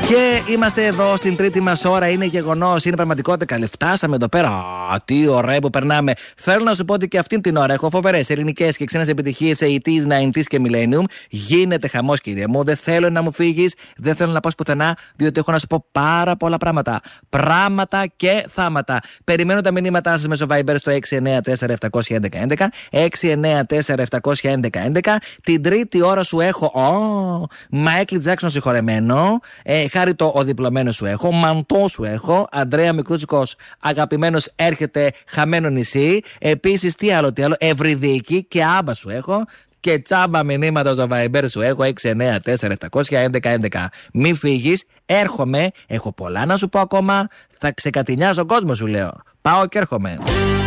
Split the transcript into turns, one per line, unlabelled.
Και είμαστε εδώ στην τρίτη μας ώρα. Είναι γεγονός, είναι πραγματικότητα. Καλή, φτάσαμε εδώ πέρα. Τι ωραία που περνάμε. Θέλω να σου πω ότι και αυτήν την ώρα έχω φοβερές ελληνικές και ξένες επιτυχίες 80s, 90s και Millennium. Γίνεται χαμός, κύριε μου. Δεν θέλω να μου φύγεις, δεν θέλω να πας πουθενά, διότι έχω να σου πω πάρα πολλά πράγματα. Πράγματα και θάματα. Περιμένω τα μηνύματά σας μέσω Viber στο 694-711-11. 694-711-11. Την τρίτη ώρα σου έχω. Μάικλ Τζάκσον συγχωρεμένο. Χάρη το ο διπλωμένος σου έχω. Μαντό σου έχω. Ανδρέα Μικρούτσικος αγαπημένος έρχεται χαμένο νησί. Επίσης τι άλλο. Ευρυδίκη και άμπα σου έχω. Και τσάμπα μηνύματα στο Viber σου έχω. 694-711-11. Μη φύγεις. Έρχομαι. Έχω πολλά να σου πω ακόμα. Θα ξεκατηνιάσω κόσμο σου λέω. Πάω και έρχομαι.